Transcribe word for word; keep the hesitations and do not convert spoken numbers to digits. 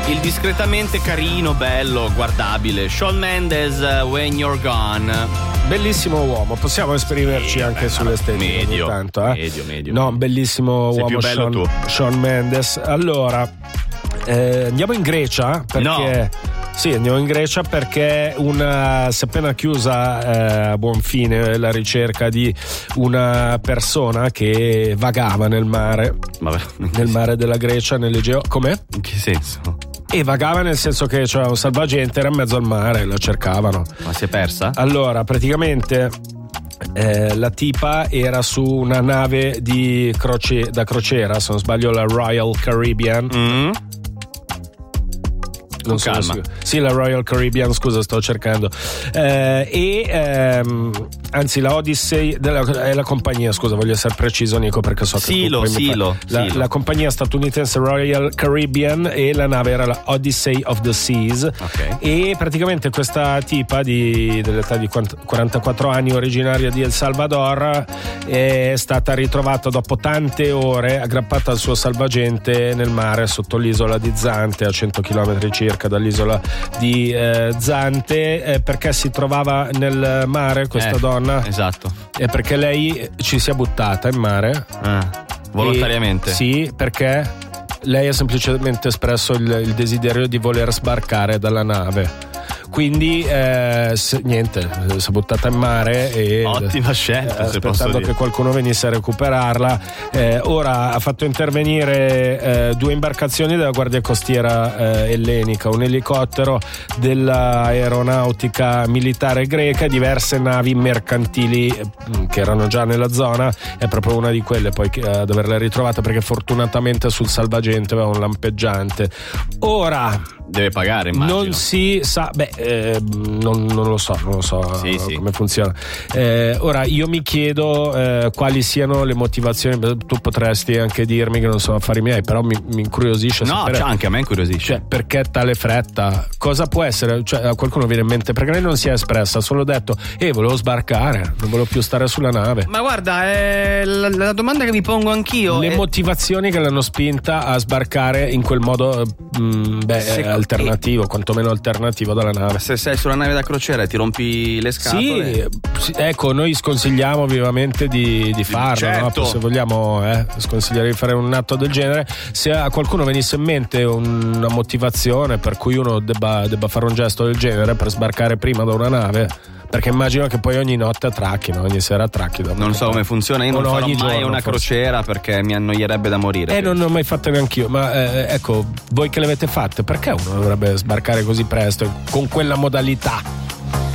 il discretamente carino, bello, guardabile Shawn Mendes, When You're Gone. Bellissimo uomo, possiamo esprimerci sì, anche sull'estetica medio, ogni tanto, eh? medio, medio. No, bellissimo Sei uomo più bello Shawn, tu. Shawn Mendes. Allora, eh, andiamo in Grecia perché... No. Sì, andiamo in Grecia perché una, si è appena chiusa eh, a buon fine la ricerca di una persona che vagava nel mare, Vabbè, nel mare della Grecia, nell'Egeo. Com'è? In che senso? E vagava nel senso che c'era un salvagente, era in mezzo al mare, la cercavano. Ma si è persa? Allora, praticamente eh, la tipa era su una nave di croce, da crociera, se non sbaglio la Royal Caribbean. Mm. Non so, calma. sì, la Royal Caribbean, scusa, sto cercando. Eh, e ehm, anzi, la Odyssey della, è la compagnia, scusa, voglio essere preciso, Nico, perché so che Silo, tu poi mi Silo, fai- la, Silo. la compagnia statunitense Royal Caribbean e la nave era la Odyssey of the Seas. Ok. E praticamente questa tipa di, dell'età di quarantaquattro anni, originaria di El Salvador, è stata ritrovata dopo tante ore aggrappata al suo salvagente nel mare sotto l'isola di Zante, a cento chilometri circa dall'isola di eh, Zante, eh, perché si trovava nel mare questa Eh, donna, esatto. e perché lei ci si è buttata in mare Ah, volontariamente? e, sì, perché lei ha semplicemente espresso il, il desiderio di voler sbarcare dalla nave. Quindi eh, se, niente, si è buttata in mare e Ottima scelta, eh, se posso aspettando dire. che qualcuno venisse a recuperarla. Eh, ora ha fatto intervenire eh, due imbarcazioni della Guardia Costiera eh, ellenica, un elicottero dell'aeronautica militare greca e diverse navi mercantili eh, che erano già nella zona. È proprio una di quelle poi che, ad averla ritrovata, perché fortunatamente sul salvagente aveva un lampeggiante. Ora deve pagare, immagino. non si sa, beh, eh, non, non lo so, non lo so Sì, sì. come funziona. Eh, ora io mi chiedo eh, quali siano le motivazioni. Tu potresti anche dirmi che non sono affari miei, però mi, mi incuriosisce No, sapere, cioè, anche a me incuriosisce. cioè, perché tale fretta? Cosa può essere? Cioè, a qualcuno viene in mente, perché lei non si è espressa, ha solo detto eh volevo sbarcare, non volevo più stare sulla nave. Ma guarda, è la, la domanda che mi pongo anch'io. Le è... motivazioni che l'hanno spinta a sbarcare in quel modo mh, beh, Se- alternativo, quantomeno alternativo dalla nave. Se sei sulla nave da crociera e ti rompi le scatole. Sì, sì, ecco, noi sconsigliamo vivamente di, di farlo, certo. no? Se vogliamo eh, sconsigliare di fare un atto del genere. Se a qualcuno venisse in mente una motivazione per cui uno debba, debba fare un gesto del genere per sbarcare prima da una nave, perché immagino che poi ogni notte attracchino, ogni sera attracchino. Non so come funziona, io non O farò ogni mai giorno, una forse. crociera perché mi annoierebbe da morire. Eh, non ne ho mai fatte neanch'io, ma eh, ecco, voi che le avete fatte, perché uno dovrebbe sbarcare così presto, con quella modalità?